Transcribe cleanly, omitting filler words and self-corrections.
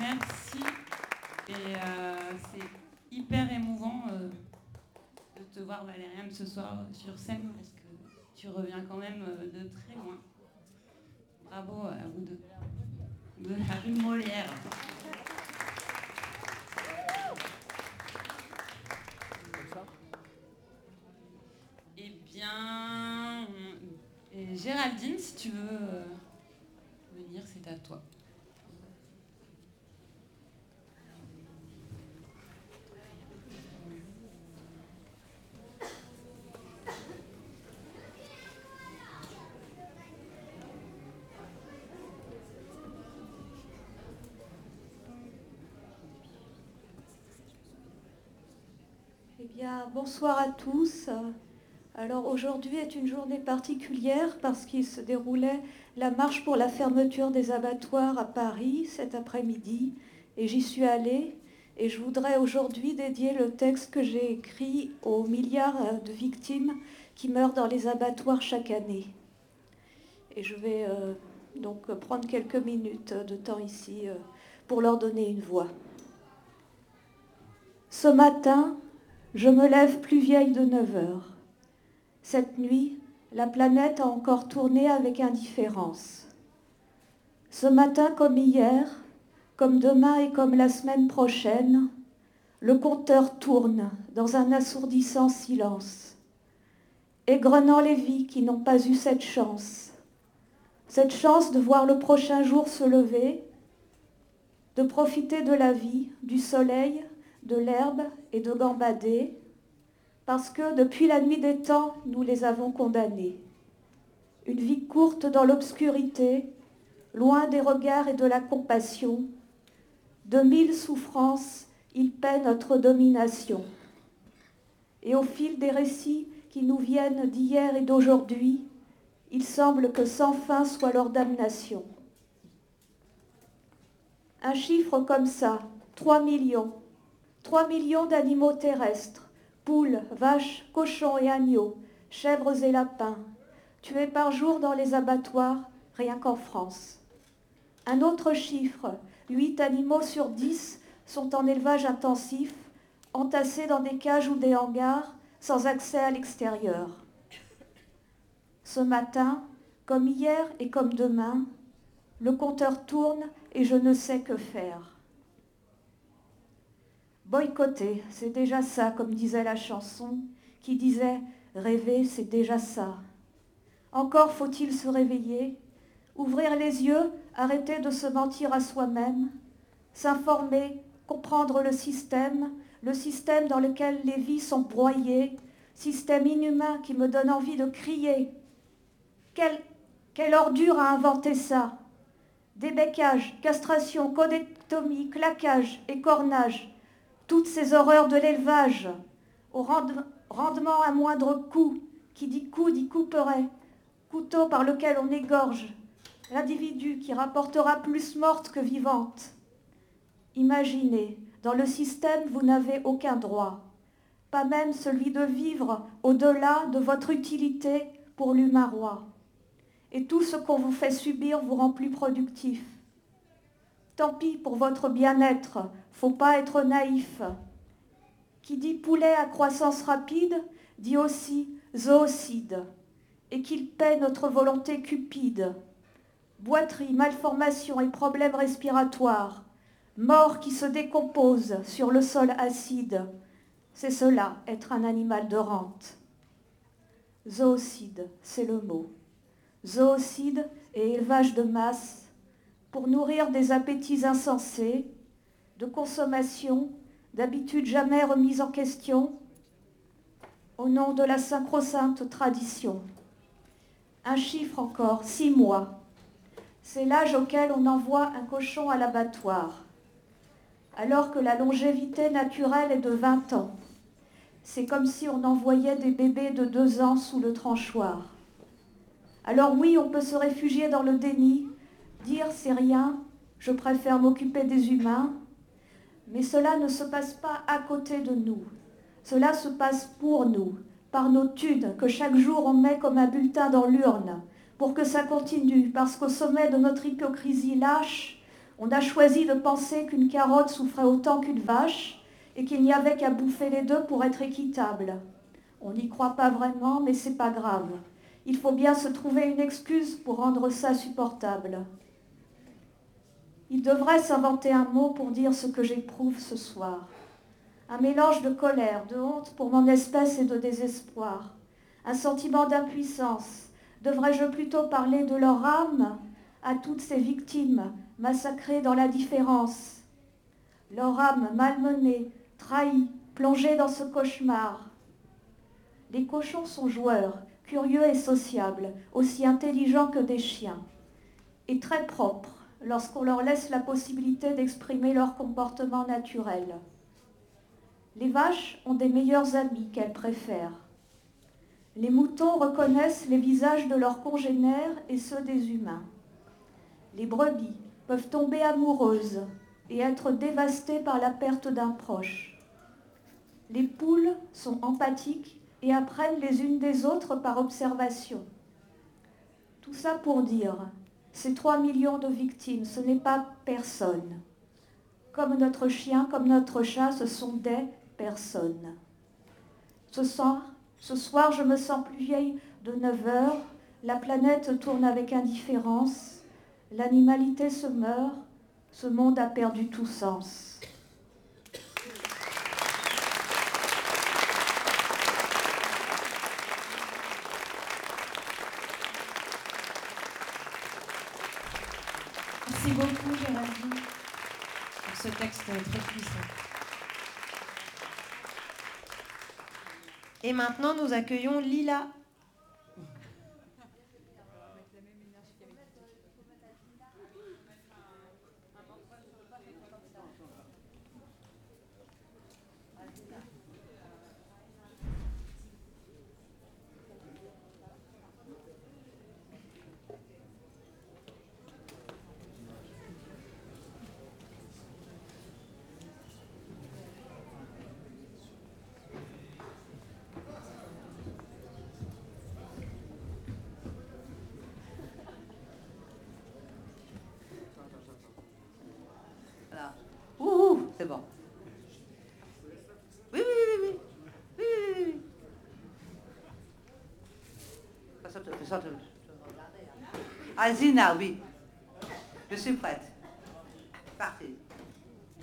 Merci. Et c'est hyper émouvant de te voir, Valériane, ce soir sur scène, parce que tu reviens quand même de très loin. Bravo à vous deux. De la rue Molière. Eh bien, Géraldine, si tu veux venir, c'est à toi. Eh bien, bonsoir à tous. Alors aujourd'hui est une journée particulière parce qu'il se déroulait la marche pour la fermeture des abattoirs à Paris cet après-midi et j'y suis allée et je voudrais aujourd'hui dédier le texte que j'ai écrit aux milliards de victimes qui meurent dans les abattoirs chaque année. Et je vais donc prendre quelques minutes de temps ici pour leur donner une voix. Ce matin, je me lève plus vieille de 9 heures. Cette nuit, la planète a encore tourné avec indifférence. Ce matin comme hier, comme demain et comme la semaine prochaine, le compteur tourne dans un assourdissant silence, égrenant les vies qui n'ont pas eu cette chance de voir le prochain jour se lever, de profiter de la vie, du soleil, de l'herbe et de gambader, parce que depuis la nuit des temps, nous les avons condamnés. Une vie courte dans l'obscurité, loin des regards et de la compassion, de 1000 souffrances, ils paient notre domination. Et au fil des récits qui nous viennent d'hier et d'aujourd'hui, il semble que sans fin soit leur damnation. Un chiffre comme ça, 3 millions. 3 millions d'animaux terrestres, poules, vaches, cochons et agneaux, chèvres et lapins, tués par jour dans les abattoirs, rien qu'en France. Un autre chiffre, 8 animaux sur 10 sont en élevage intensif, entassés dans des cages ou des hangars, sans accès à l'extérieur. Ce matin, comme hier et comme demain, le compteur tourne et je ne sais que faire. Boycotter, c'est déjà ça, comme disait la chanson, qui disait « rêver, c'est déjà ça ». Encore faut-il se réveiller, ouvrir les yeux, arrêter de se mentir à soi-même, s'informer, comprendre le système dans lequel les vies sont broyées, système inhumain qui me donne envie de crier. Quelle ordure a inventé ça? Débécage, castration, codectomie, claquage, écornage, toutes ces horreurs de l'élevage, au rendement à moindre coût, qui dit coup dit couperet, couteau par lequel on égorge, l'individu qui rapportera plus morte que vivante. Imaginez, dans le système, vous n'avez aucun droit, pas même celui de vivre au-delà de votre utilité pour l'humain roi. Et tout ce qu'on vous fait subir vous rend plus productif. Tant pis pour votre bien-être, faut pas être naïf. Qui dit poulet à croissance rapide, dit aussi zoocide, et qu'il paie notre volonté cupide. Boiterie, malformation et problèmes respiratoires, mort qui se décompose sur le sol acide, c'est cela, être un animal de rente. Zoocide, c'est le mot. Zoocide et élevage de masse, pour nourrir des appétits insensés, de consommation, d'habitudes jamais remises en question, au nom de la sacro-sainte tradition. Un chiffre encore, 6 mois. C'est l'âge auquel on envoie un cochon à l'abattoir, alors que la longévité naturelle est de 20 ans. C'est comme si on envoyait des bébés de 2 ans sous le tranchoir. Alors oui, on peut se réfugier dans le déni, dire c'est rien, je préfère m'occuper des humains, mais cela ne se passe pas à côté de nous. Cela se passe pour nous, par nos thunes que chaque jour on met comme un bulletin dans l'urne, pour que ça continue, parce qu'au sommet de notre hypocrisie lâche, On a choisi de penser qu'une carotte souffrait autant qu'une vache et qu'il n'y avait qu'à bouffer les deux pour être équitable. On n'y croit pas vraiment, mais c'est pas grave. Il faut bien se trouver une excuse pour rendre ça supportable. Il devrait s'inventer un mot pour dire ce que j'éprouve ce soir. Un mélange de colère, de honte pour mon espèce et de désespoir. Un sentiment d'impuissance. Devrais-je plutôt parler de leur âme à toutes ces victimes massacrées dans la différence? Leur âme malmenée, trahie, plongée dans ce cauchemar. Les cochons sont joueurs, curieux et sociables, aussi intelligents que des chiens, et très propres lorsqu'on leur laisse la possibilité d'exprimer leur comportement naturel. Les vaches ont des meilleurs amis qu'elles préfèrent. Les moutons reconnaissent les visages de leurs congénères et ceux des humains. Les brebis peuvent tomber amoureuses et être dévastées par la perte d'un proche. Les poules sont empathiques et apprennent les unes des autres par observation. Tout ça pour dire, ces 3 millions de victimes, ce n'est pas personne. Comme notre chien, comme notre chat, ce sont des personnes. Ce soir, je me sens plus vieille de 9 heures, la planète tourne avec indifférence, l'animalité se meurt, ce monde a perdu tout sens. Merci beaucoup, Géraldine, pour ce texte très puissant. Et maintenant, nous accueillons Lila. C'est bon. Oui, oui, oui, oui. Oui, oui, oui, oui. Alzina, oui. Je suis prête. Parfait.